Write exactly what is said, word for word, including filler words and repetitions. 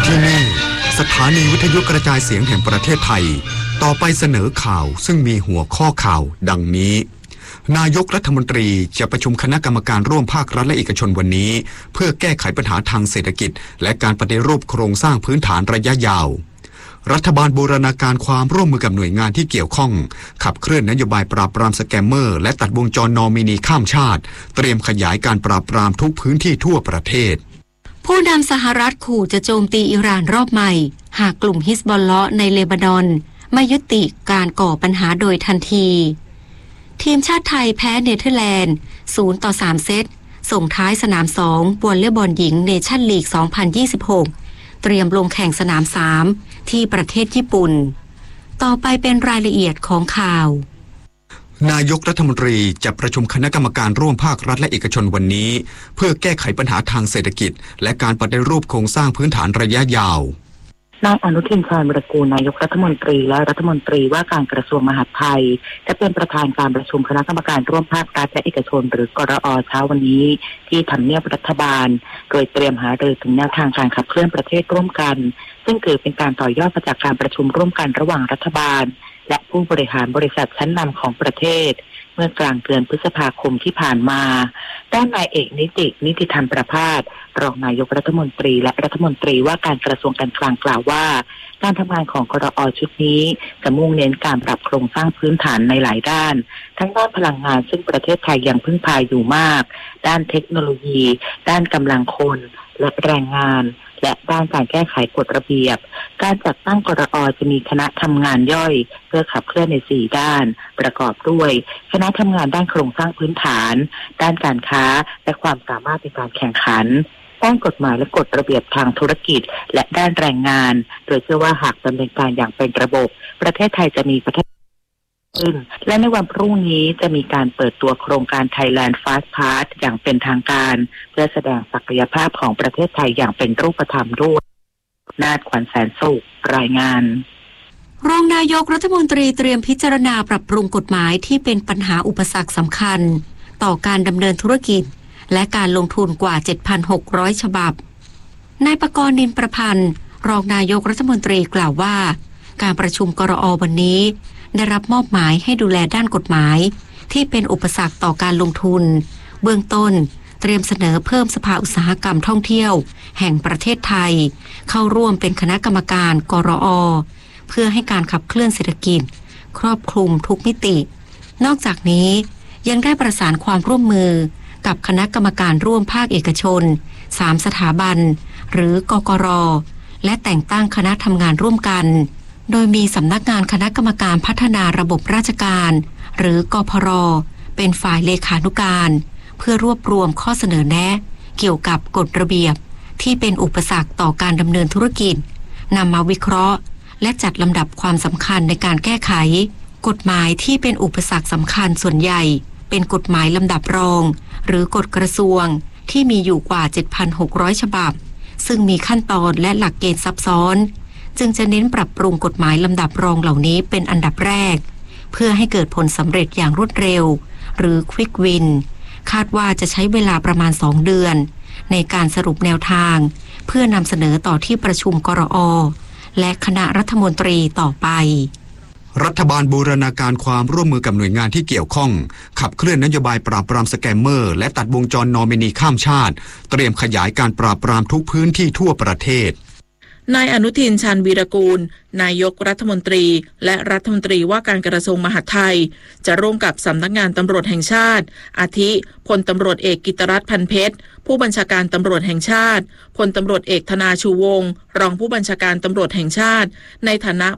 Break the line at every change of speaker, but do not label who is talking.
ที่นี่สถานีวิทยุกระจายเสียงแห่งประเทศไทยต่อไปเสนอข่าวซึ่งมีหัวข้อข่าวดังนี้นายกรัฐมนตรีจะประชุมคณะกรรมการร่วมภาครัฐและเอกชนวันนี้เพื่อแก้ไขปัญหาทางเศรษฐกิจและการปฏิรูปโครงสร้างพื้นฐานระยะยาวรัฐบาลบูรณาการความร่วมมือกับหน่วยงานที่เกี่ยวข้องขับเคลื่อนนโยบายปราบปรามสแกมเมอร์และตัดวงจรนอมินีข้ามชาติเตรียมขยายการปราบปรามทุกพื้นที่ทั่วประเทศ
ผู้นำสหรัฐขู่จะโจมตีอิหร่านรอบใหม่หากกลุ่มฮิซบอลเลาะห์ในเลบานอนไม่ยุติการก่อปัญหาโดยทันทีทีมชาติไทยแพ้เนเธอร์แลนด์ศูนย์ต่อสามเซตส่งท้ายสนามสองวอลเลย์บอลหญิงเนชั่นลีกสองพันยี่สิบหกเตรียมลงแข่งสนามสามที่ประเทศญี่ปุ่นต่อไปเป็นรายละเอียดของข่าวน
ายกรัฐมนตรีจะประชุมคณะกรรมการร่วมภาครัฐและเอกชนวันนี้เพื่อแก้ไขปัญหาทางเศรษฐกิจและการปฏิรูปโครงสร้างพื้นฐานระยะยาวน
ายอนุทินชาญวิรากูลนายกรัฐมนตรีและรัฐมนตรีว่าการกระทรวงมหาดไทยจะเป็นประธานการประชุมคณะกรรมการร่วมภาครัฐและเอกชนหรือกรอ.เช้าวันนี้ที่ทำเนียบรัฐบาลโดยเตรียมหารือถึงแนวทางการขับเคลื่อนประเทศร่วมกันซึ่งเกิดเป็นการต่อยอดมาจากการประชุมร่วมกันระหว่างรัฐบาลและผู้บริหารบริษัทชั้นนำของประเทศเมื่อกลางเดือนพฤษภาคมที่ผ่านมาด้านนายเอกนิตินิติธรรมประภาสรองนายกรัฐมนตรีและรัฐมนตรีว่าการกระทรวงการคลังกล่าวว่าการทำงานของกรอ.ชุดนี้จะมุ่งเน้นการปรับโครงสร้างพื้นฐานในหลายด้านทั้งด้านพลังงานซึ่งประเทศไทยยังพึ่งพาอยู่มากด้านเทคโนโลยีด้านกำลังคนและแรงงานและด้านการแก้ไขกฎระเบียบการจัดตั้งกรอ.จะมีคณะทำงานย่อยเพื่อขับเคลื่อนในสี่ด้านประกอบด้วยคณะทำงานด้านโครงสร้างพื้นฐานด้านการค้าและความสามารถในการแข่งขันด้านกฎหมายและกฎระเบียบทางธุรกิจและด้านแรงงานโดยเชื่อว่าหากดำเนินการอย่างเป็นระบบประเทศไทยจะมีประเทศขึ้นและในวันพรุ่งนี้จะมีการเปิดตัวโครงการ Thailand Fast Pass อย่างเป็นทางการเพื่อแสดงศักยภาพของประเทศไทยอย่างเป็นรูปธรรมด้วยนาฏขวัญแสนสุขรายงาน
รองนายกรัฐมนตรีเตรียมพิจารณาปรับปรุงกฎหมายที่เป็นปัญหาอุปสรรคสำคัญต่อการดำเนินธุรกิจและการลงทุนกว่า เจ็ดพันหกร้อย ฉบับนายปกรณ์นินประพันธ์รองนายกรัฐมนตรีกล่าวว่าการประชุมกรอ.วันนี้ได้รับมอบหมายให้ดูแลด้านกฎหมายที่เป็นอุปสรรคต่อการลงทุนเบื้องต้นเตรียมเสนอเพิ่มสภาอุตสาหกรรมท่องเที่ยวแห่งประเทศไทยเข้าร่วมเป็นคณะกรรมการกรอ.เพื่อให้การขับเคลื่อนเศรษฐกิจครอบคลุมทุกมิตินอกจากนี้ยังได้ประสานความร่วมมือกับคณะกรรมการร่วมภาคเอกชนสามสถาบันหรือกกร.และแต่งตั้งคณะทำงานร่วมกันโดยมีสำนักงานคณะกรรมการพัฒนาระบบราชการหรือกพร.เป็นฝ่ายเลขานุการเพื่อรวบรวมข้อเสนอแนะเกี่ยวกับกฎระเบียบที่เป็นอุปสรรคต่อการดำเนินธุรกิจนำมาวิเคราะห์และจัดลำดับความสำคัญในการแก้ไขกฎหมายที่เป็นอุปสรรคสำคัญส่วนใหญ่เป็นกฎหมายลำดับรองหรือกฎกระทรวงที่มีอยู่กว่า เจ็ดพันหกร้อย ฉบับซึ่งมีขั้นตอนและหลักเกณฑ์ซับซ้อนจึงจะเน้นปรับปรุงกฎหมายลำดับรองเหล่านี้เป็นอันดับแรกเพื่อให้เกิดผลสำเร็จอย่างรวดเร็วหรือ Quick Win คาดว่าจะใช้เวลาประมาณสองเดือนในการสรุปแนวทางเพื่อนำเสนอต่อที่ประชุมกรอ.และคณะรัฐมนตรีต่อไป
รัฐบาลบูรณาการความร่วมมือกับหน่วยงานที่เกี่ยวข้องขับเคลื่อนนโยบายปราบปรามสแกมเมอร์และตัดวงจรนอมินีข้ามชาติเตรียมขยายการปราบปรามทุกพื้นที่ทั่วประเทศ
นายอนุทินชาญวีรกูลนายกรัฐมนตรีและรัฐมนตรีว่าการกระทรวงมหาดไทยจะร่วมกับสำนักงานตำรวจแห่งชาติอาทิพลตำรวจเอกกิตติรัตน์พันเพชรผู้บัญชาการตำรวจแห่งชาติพลตำรวจเอกธนาชูวงศ์รองผู้บัญชาการตำรวจแห่งชาติในฐานะ